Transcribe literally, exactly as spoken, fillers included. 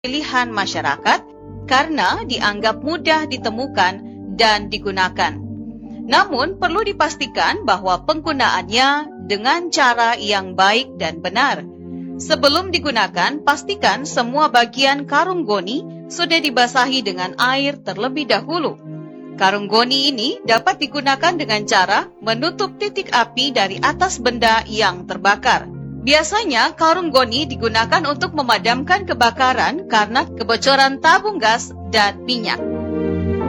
pilihan masyarakat karena dianggap mudah ditemukan dan digunakan. Namun, perlu dipastikan bahwa penggunaannya dengan cara yang baik dan benar. Sebelum digunakan, pastikan semua bagian karung goni sudah dibasahi dengan air terlebih dahulu. Karung goni ini dapat digunakan dengan cara menutup titik api dari atas benda yang terbakar. Biasanya, karung goni digunakan untuk memadamkan kebakaran karena kebocoran tabung gas dan minyak.